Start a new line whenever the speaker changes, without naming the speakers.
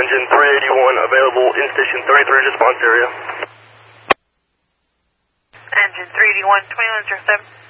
engine 381 available in station 33 response area.
Engine 381, 2107.